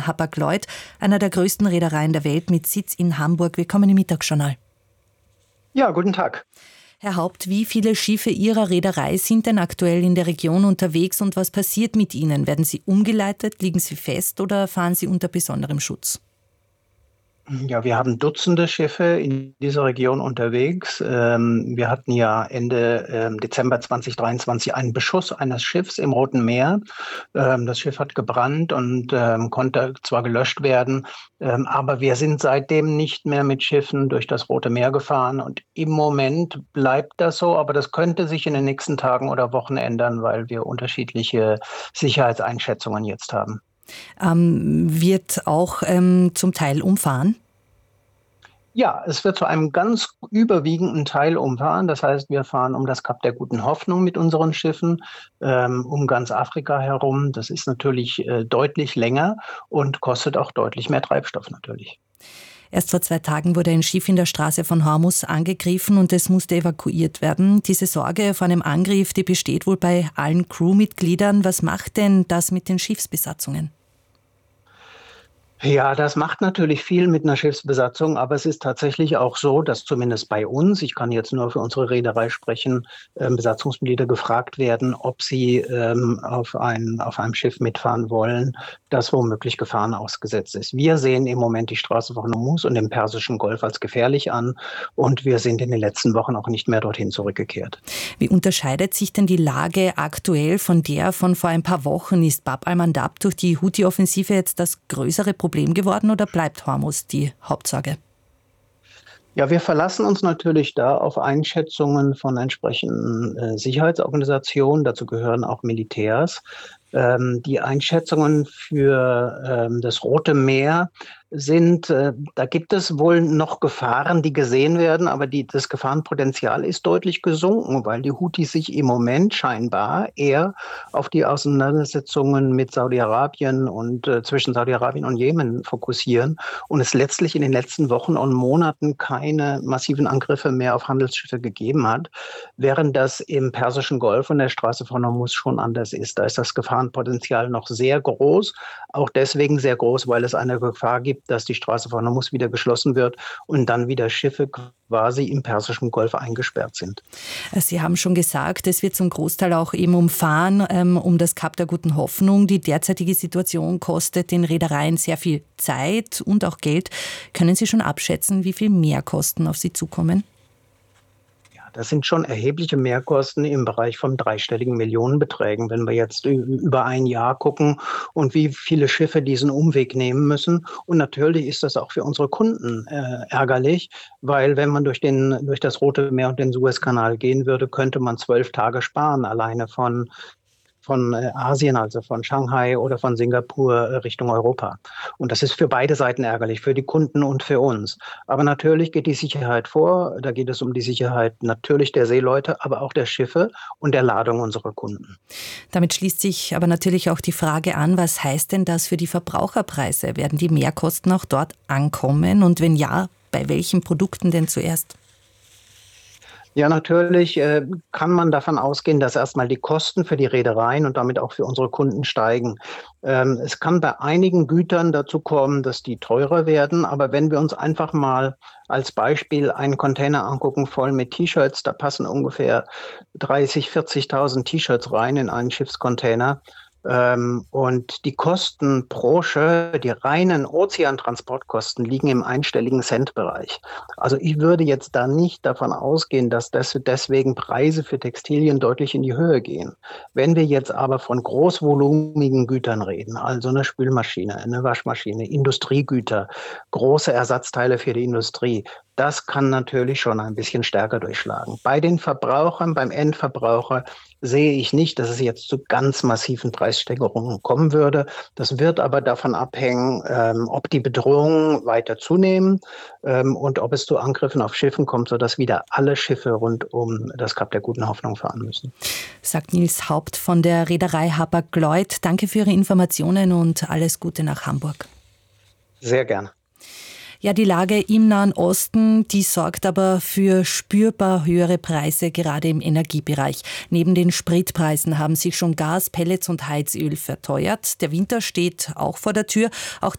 Hapag-Lloyd, einer der größten Reedereien der Welt mit Sitz in Hamburg. Willkommen im Mittagsjournal. Ja, guten Tag. Herr Haupt, wie viele Schiffe Ihrer Reederei sind denn aktuell in der Region unterwegs und was passiert mit ihnen? Werden sie umgeleitet, liegen sie fest oder fahren sie unter besonderem Schutz? Ja, wir haben Dutzende Schiffe in dieser Region unterwegs. Wir hatten ja Ende Dezember 2023 einen Beschuss eines Schiffs im Roten Meer. Das Schiff hat gebrannt und konnte zwar gelöscht werden, aber wir sind seitdem nicht mehr mit Schiffen durch das Rote Meer gefahren. Und im Moment bleibt das so, aber das könnte sich in den nächsten Tagen oder Wochen ändern, weil wir unterschiedliche Sicherheitseinschätzungen jetzt haben. Wird auch zum Teil umfahren? Ja, es wird zu einem ganz überwiegenden Teil umfahren. Das heißt, wir fahren um das Kap der Guten Hoffnung mit unseren Schiffen, um ganz Afrika herum. Das ist natürlich deutlich länger und kostet auch deutlich mehr Treibstoff natürlich. Erst vor 2 Tagen wurde ein Schiff in der Straße von Hormuz angegriffen und es musste evakuiert werden. Diese Sorge vor einem Angriff, die besteht wohl bei allen Crewmitgliedern. Was macht denn das mit den Schiffsbesatzungen? Ja, das macht natürlich viel mit einer Schiffsbesatzung, aber es ist tatsächlich auch so, dass zumindest bei uns, ich kann jetzt nur für unsere Reederei sprechen, Besatzungsmitglieder gefragt werden, ob sie auf einem Schiff mitfahren wollen, das womöglich Gefahren ausgesetzt ist. Wir sehen im Moment die Straße von Hormuz und den Persischen Golf als gefährlich an und wir sind in den letzten Wochen auch nicht mehr dorthin zurückgekehrt. Wie unterscheidet sich denn die Lage aktuell von der von vor ein paar Wochen? Ist Bab al-Mandab durch die Houthi-Offensive jetzt das größere Problem geworden oder bleibt Hormuz die Hauptsorge? Ja, wir verlassen uns natürlich da auf Einschätzungen von entsprechenden Sicherheitsorganisationen. Dazu gehören auch Militärs. Die Einschätzungen für das Rote Meer sind, da gibt es wohl noch Gefahren, die gesehen werden, aber das Gefahrenpotenzial ist deutlich gesunken, weil die Houthis sich im Moment scheinbar eher auf die Auseinandersetzungen mit Saudi-Arabien und zwischen Saudi-Arabien und Jemen fokussieren und es letztlich in den letzten Wochen und Monaten keine massiven Angriffe mehr auf Handelsschiffe gegeben hat, während das im Persischen Golf und der Straße von Hormuz schon anders ist. Da ist das Gefahrenpotenzial noch sehr groß, auch deswegen sehr groß, weil es eine Gefahr gibt, dass die Straße von Hormuz wieder geschlossen wird und dann wieder Schiffe quasi im Persischen Golf eingesperrt sind. Sie haben schon gesagt, es wird zum Großteil auch eben umfahren, um das Kap der Guten Hoffnung. Die derzeitige Situation kostet den Reedereien sehr viel Zeit und auch Geld. Können Sie schon abschätzen, wie viel Mehrkosten auf Sie zukommen? Das sind schon erhebliche Mehrkosten im Bereich von dreistelligen Millionenbeträgen, wenn wir jetzt über ein Jahr gucken und wie viele Schiffe diesen Umweg nehmen müssen. Und natürlich ist das auch für unsere Kunden ärgerlich, weil wenn man durch das Rote Meer und den Suezkanal gehen würde, könnte man 12 Tage sparen, alleine von Asien, also von Shanghai oder von Singapur Richtung Europa. Und das ist für beide Seiten ärgerlich, für die Kunden und für uns. Aber natürlich geht die Sicherheit vor. Da geht es um die Sicherheit natürlich der Seeleute, aber auch der Schiffe und der Ladung unserer Kunden. Damit schließt sich aber natürlich auch die Frage an, was heißt denn das für die Verbraucherpreise? Werden die Mehrkosten auch dort ankommen? Und wenn ja, bei welchen Produkten denn zuerst? Ja, natürlich kann man davon ausgehen, dass erstmal die Kosten für die Reedereien und damit auch für unsere Kunden steigen. Es kann bei einigen Gütern dazu kommen, dass die teurer werden. Aber wenn wir uns einfach mal als Beispiel einen Container angucken, voll mit T-Shirts, da passen ungefähr 30.000, 40.000 T-Shirts rein in einen Schiffscontainer. Und die Kosten pro Schiff, die reinen Ozeantransportkosten liegen im einstelligen Centbereich. Also ich würde jetzt da nicht davon ausgehen, dass deswegen Preise für Textilien deutlich in die Höhe gehen. Wenn wir jetzt aber von großvolumigen Gütern reden, also eine Spülmaschine, eine Waschmaschine, Industriegüter, große Ersatzteile für die Industrie, das kann natürlich schon ein bisschen stärker durchschlagen. Bei den Verbrauchern, beim Endverbraucher sehe ich nicht, dass es jetzt zu ganz massiven Preissteigerungen kommen würde. Das wird aber davon abhängen, ob die Bedrohungen weiter zunehmen und ob es zu Angriffen auf Schiffen kommt, sodass wieder alle Schiffe rund um das Kap der Guten Hoffnung fahren müssen. Sagt Nils Haupt von der Reederei Hapag-Lloyd. Danke für Ihre Informationen und alles Gute nach Hamburg. Sehr gerne. Ja, die Lage im Nahen Osten, die sorgt aber für spürbar höhere Preise, gerade im Energiebereich. Neben den Spritpreisen haben sich schon Gas, Pellets und Heizöl verteuert. Der Winter steht auch vor der Tür. Auch